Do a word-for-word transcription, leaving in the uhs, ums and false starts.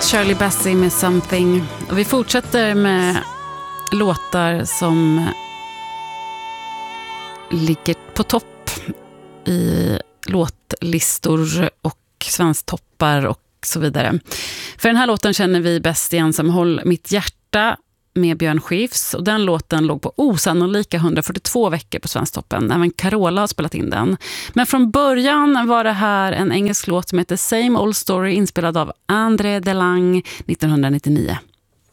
Shirley Bassey med Something. Och vi fortsätter med låtar som ligger på topp i låtlistor och svensktoppar och så vidare. För den här låten känner vi bäst igen som Håll mitt hjärta med Björn Skifs, och den låten låg på osannolika hundrafyrtiotvå veckor på Svensktoppen. Även Carola har spelat in den. Men från början var det här en engelsk låt som heter Same Old Story, inspelad av André Delang nittonhundranittionio.